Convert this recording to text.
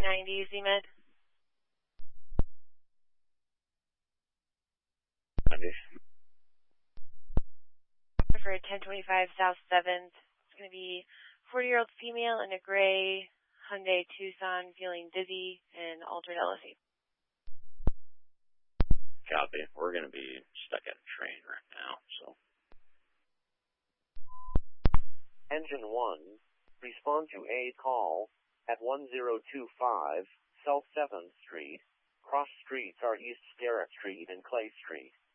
490 Z-Med. For 1025 South 7th. It's going to be 40-year-old female in a gray Hyundai Tucson, feeling dizzy and altered LSE. Copy. We're going to be stuck at a train right now, so. Engine 1, respond to a call at 1025 South 7th Street. Cross streets are East Garrett Street and Clay Street.